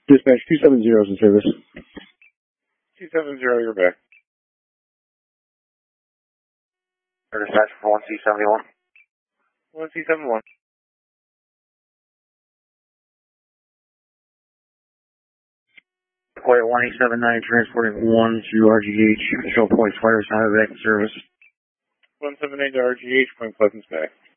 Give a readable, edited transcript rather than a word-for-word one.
Dispatch 270 is in service. 270, you're back. Dispatch for 1C71. 1C71. Quiet 1879, transporting 1 to RGH. Control points, fire, sound back in service. 178 to RGH, point Pleasant's back.